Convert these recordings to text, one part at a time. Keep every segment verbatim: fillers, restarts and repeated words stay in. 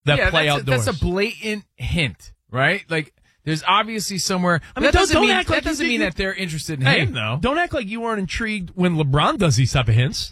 that yeah, play that's outdoors. A, that's a blatant hint, right? Like, there's obviously somewhere. I mean, that don't, doesn't don't mean, act like that doesn't you mean think- that they're interested in hey, him, though. Don't act like you weren't intrigued when LeBron does these type of hints.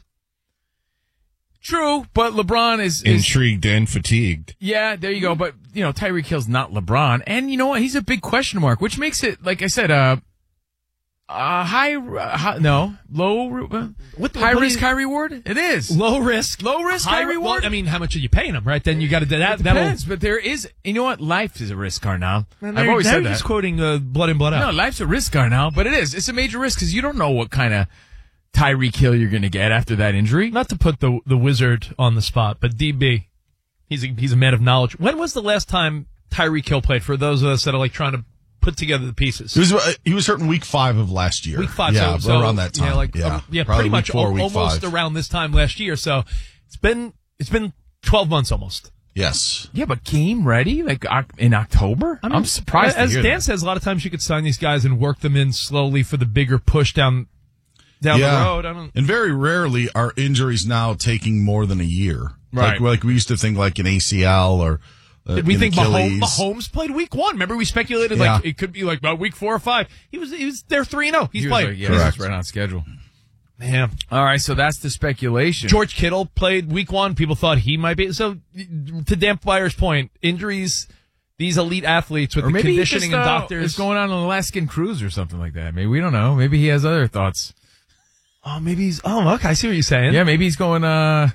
True, but LeBron is, is Intrigued and fatigued. Yeah, there you go. But, you know, Tyreek Hill's not LeBron. And you know what? He's a big question mark, which makes it, like I said, uh, uh high, uh, high no, low, uh, What the- high what risk, do you- high reward? It is. Low risk. Low risk, high high re- reward? Well, I mean, how much are you paying him, right? Then you got to do that. It depends, but there is, you know what? Life is a risk, Carnal. I've always now said you're that. just quoting uh, Blood In, Blood Out. No, life's a risk, Carnal, but it is. It's a major risk because you don't know what kind of Tyreek Hill you're going to get after that injury. Not to put the the wizard on the spot, but D B, he's a, he's a man of knowledge. When was the last time Tyreek Hill played? For those of us that are like trying to put together the pieces, He was, uh, he was hurt in week five of last year. week five, yeah, so, so around that time. yeah, like yeah, um, yeah, Probably pretty much week four, al- week almost five. around this time last year. So it's been it's been twelve months almost. Yes. Yeah, but game ready, like Oc- in October? I mean, I'm surprised. As to hear Dan that. says, a lot of times you could sign these guys and work them in slowly for the bigger push down down yeah. the road. I don't. And very rarely are injuries now taking more than a year. Right. Like, like we used to think like an A C L or uh, Did we an think Achilles. Mahomes, Mahomes played week one? Remember, we speculated Yeah. like it could be like about week four or five. He was he was there three and zero. He's He was played. like, yeah, Correct. he's right on schedule. Yeah. All right, so that's the speculation. George Kittle played week one. People thought he might be. So, to Dan Flyer's point, injuries, these elite athletes with or the maybe he conditioning just, uh, and doctors. is going on an Alaskan cruise or something like that. Maybe we don't know. Maybe he has other thoughts. oh, maybe he's. Oh, okay. I see what you're saying. Yeah, maybe he's going uh,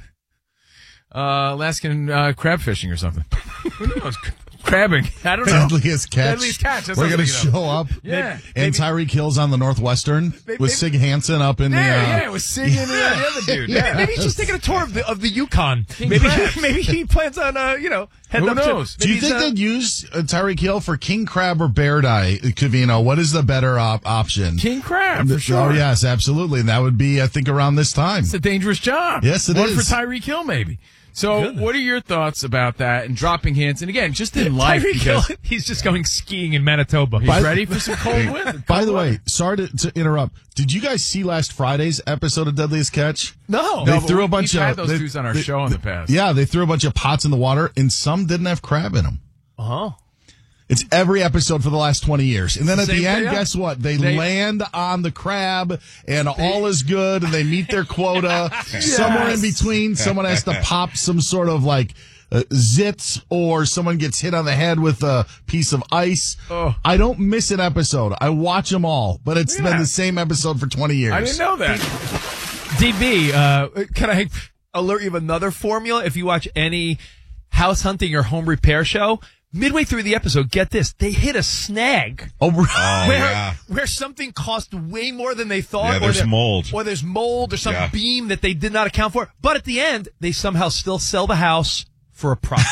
uh, Alaskan uh, crab fishing or something. Who knows? Crabbing. I don't know. Deadliest catch. Deadliest catch. That's We're what I'm going to thinking of. show up. Yeah. And Tyreek Hill's on the Northwestern Maybe- with Sig Hansen up in Yeah, the. Uh, yeah, it was singing and the other dude. Yeah. Maybe he's just taking a tour of the of the Yukon. King Maybe crabs. maybe he plans on uh you know heading Who up knows? to. Do you maybe think he's, uh, they'd use uh, Tyreek Hill for king crab or bear dye, Covino? What is the better op- option? King crab, for sure. Oh, yes, absolutely. And that would be, I think, around this time. It's a dangerous job. Yes, it One is. for Tyreek Hill, maybe. So, Goodness. what are your thoughts about that and dropping hints? And again, just in life, Tyreek Hill, because he's just going skiing in Manitoba. he's By- ready for some cold weather. By the way, sorry to, to interrupt. Did you guys see last Friday's episode of Deadliest Catch? No. They No, but threw we- a bunch we've of had those they- dudes on our they- show in the past. Yeah, they threw a bunch of pots in the water, and some didn't have crab in them. Oh. It's every episode for the last twenty years. And then at Same the end, thing, yeah. guess what? They, They- land on the crab, and all is good, and they meet their quota. Somewhere in between, someone has to pop some sort of like uh, zits, or someone gets hit on the head with a piece of ice. Oh. I don't miss an episode. I watch them all, but it's Yeah. been the same episode for twenty years. I didn't know that. D B, uh, can I alert you of another formula? If you watch any house hunting or home repair show, midway through the episode, get this, they hit a snag. Oh, Oh, where, yeah. where something cost way more than they thought. Yeah, or there's there- mold. Or there's mold or some Yeah. beam that they did not account for. But at the end, they somehow still sell the house for a profit.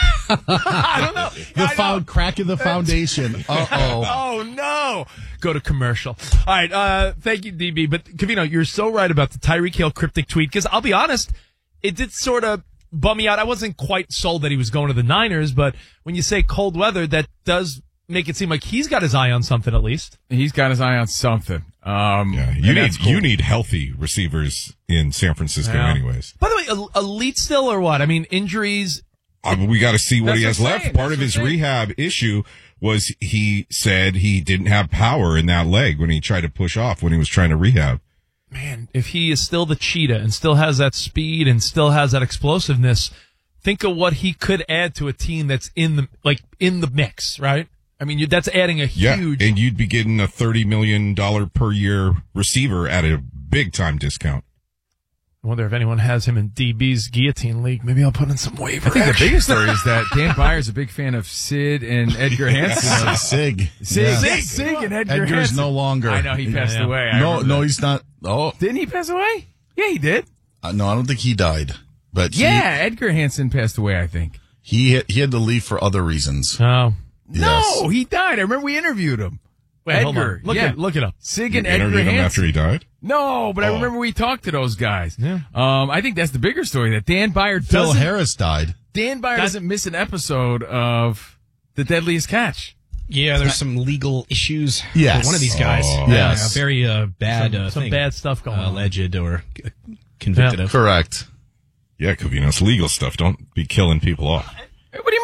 I don't know. the I found know. crack in the foundation. Uh oh. Oh, no. Go to commercial. All right. Uh, thank you, D B. But, Covino, you're so right about the Tyreek Hill cryptic tweet, because I'll be honest, it did sort of bum me out. I wasn't quite sold that he was going to the Niners, but when you say cold weather, that does make it seem like he's got his eye on something at least. He's got his eye on something. Um, Yeah, and you need that's cool. you need healthy receivers in San Francisco, Yeah. anyways. By the way, el- elite still or what? I mean, injuries. I mean, we got to see what That's he what has I'm left. saying. Part That's of his what I'm saying. rehab issue was he said he didn't have power in that leg when he tried to push off when he was trying to rehab. Man, if he is still the cheetah and still has that speed and still has that explosiveness, think of what he could add to a team that's in the like in the mix, right? I mean, you, that's adding a Yeah, huge. and you'd be getting a thirty million dollars per year receiver at a big time discount. I wonder if anyone has him in D B's guillotine league. Maybe I'll put in some waiver. I think the action. biggest story is that Dan Byer's a big fan of Sid and Edgar Hansen. Sig. Sig, Yeah. Sig, Sig and Edgar Edgar's Hansen. no longer. I know he passed Yeah, yeah. away. I No, remember no, that. he's not. Oh, Didn't he pass away? Yeah, he did. uh, no, I don't think he died. But he- Yeah, Edgar Hansen passed away, I think. he had, he had to leave for other reasons. Oh, Yes. No, he died. I remember we interviewed him. wait, hold Edgar. on. Look yeah. it, look it up. Sig You and Edgar interviewed him Hansen. after he died. No, but I Oh. remember we talked to those guys. Yeah. Um, I think that's the bigger story, that Dan Byer Phil doesn't, Harris died. Dan Byer That- doesn't miss an episode of The Deadliest Catch. Yeah, there's some legal issues Yes. for one of these guys. Oh. Yes. A very uh, bad Some, uh, some thing. bad stuff going Uh, on. alleged or uh, convicted Yeah. of. Correct. Yeah, Covino, it's legal stuff. Don't be killing people off. What do you